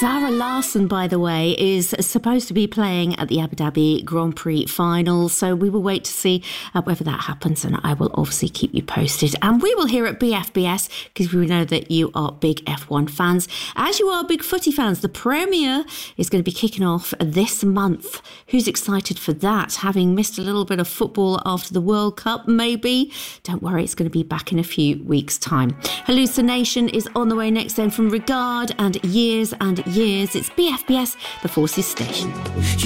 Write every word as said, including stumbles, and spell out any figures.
Zara Larsson, by the way, is supposed to be playing at the Abu Dhabi Grand Prix final, so we will wait to see uh, whether that happens, and I will obviously keep you posted. And we will hear at B F B S, because we know that you are big F one fans, as you are big footy fans. The Premier is going to be kicking off this month. Who's excited for that? Having missed a little bit of football after the World Cup, maybe? Don't worry, it's going to be back in a few weeks' time. Hallucination is on the way next then from Regard and Years and Years. It's B F B S, the Forces Station.